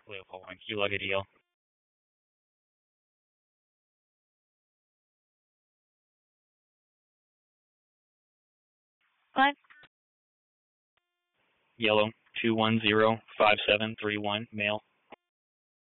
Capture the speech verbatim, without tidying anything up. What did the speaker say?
Leopold one, Key Luggage E L. What? Yellow two one zero five seven three one, male,